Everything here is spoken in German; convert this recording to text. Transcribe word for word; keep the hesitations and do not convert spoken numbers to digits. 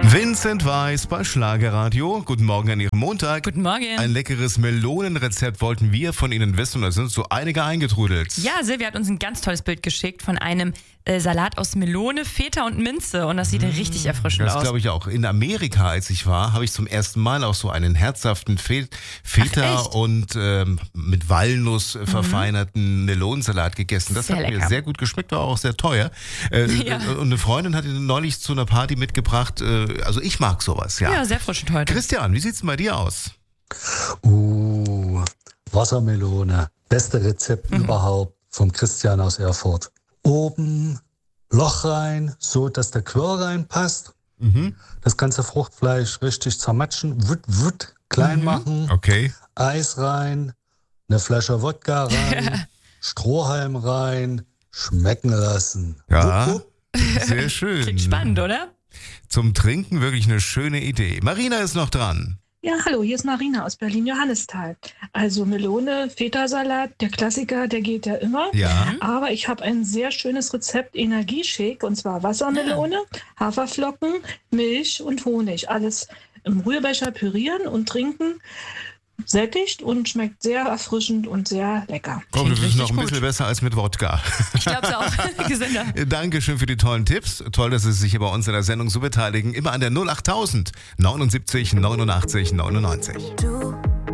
Vincent Weiss bei Schlagerradio. Guten Morgen an Ihrem Montag. Guten Morgen. Ein leckeres Melonenrezept wollten wir von Ihnen wissen und da sind so einige eingetrudelt. Ja, Silvia hat uns ein ganz tolles Bild geschickt von einem äh, Salat aus Melone, Feta und Minze und das sieht mmh, richtig erfrischend das aus. Das glaube ich auch. In Amerika, als ich war, habe ich zum ersten Mal auch so einen herzhaften Fe- Feta Ach, und ähm, mit Walnuss äh, verfeinerten Melonensalat gegessen. Das Sehr hat lecker. mir sehr gut geschmeckt, war auch sehr teuer. Äh, Ja. Und eine Freundin hat ihn neulich zu einer Party mitgebracht. Äh, also ich mag sowas, ja. Ja, sehr erfrischend heute. Christian, wie sieht's denn bei dir aus? Uh, Wassermelone. Beste Rezept Mhm. überhaupt vom Christian aus Erfurt. Oben Loch rein, so dass der Quirl reinpasst. Mhm. Das ganze Fruchtfleisch richtig zermatschen, wut, wut, klein Mhm. machen. Okay. Eis rein, eine Flasche Wodka rein, Strohhalm rein, schmecken lassen. Ja, Wupp, wupp. sehr schön. Klingt spannend, oder? Zum Trinken wirklich eine schöne Idee. Marina ist noch dran. Ja, hallo, hier ist Marina aus Berlin-Johannisthal. Also Melone, Feta-Salat, der Klassiker, der geht ja immer. Ja. Aber ich habe ein sehr schönes Rezept, Energieshake, und zwar Wassermelone, Haferflocken, Milch und Honig. Alles im Rührbecher pürieren und trinken. Sättigt und schmeckt sehr erfrischend und sehr lecker. Oh, Klingt das ist richtig noch ein bisschen gut. besser als mit Wodka. Ich glaube es auch. Gesünder. Dankeschön für die tollen Tipps. Toll, dass Sie sich hier bei uns in der Sendung so beteiligen. Immer an der null achttausend neunundsiebzig neunundachtzig neunundneunzig. Du